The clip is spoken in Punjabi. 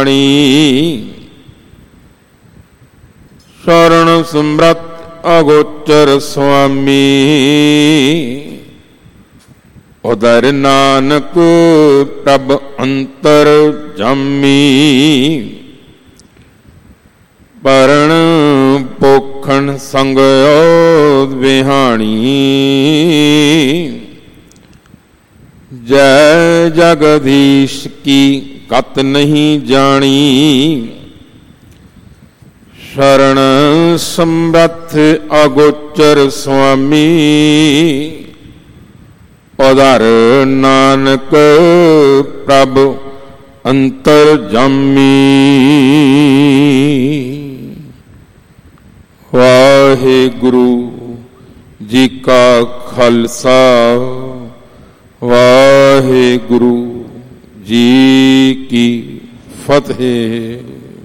ਵਿਹਾਣੀ। ਸ਼ਰਨ ਸਮਰੱਥ ਅਗੋਚਰ ਸੁਆਮੀ, ਉਦਰ ਨਾਨਕ ਪ੍ਰਭ ਅੰਤਰ ਜਾਮੀ। ਪਰਣ ਪੋਖਣ ਸੰਗ ਓਦ ਵਿਹਾਣੀ, ਜੈ ਜਗਦੀਸ਼ ਕੀ ਕਤ ਨਹੀਂ ਜਾਣੀ। ਸ਼ਰਨ ਸਮਰੱਥ ਅਗੋਚਰ ਸੁਆਮੀ, ਉਦਰ ਨਾਨਕ ਪ੍ਰਭ ਅੰਤਰ ਜਾਮੀ। ਵਾਹਿਗੁਰੂ ਜੀ ਕਾ ਖਾਲਸਾ, ਵਾਹਿਗੁਰੂ ਜੀ ਕੀ ਫਤਿਹ।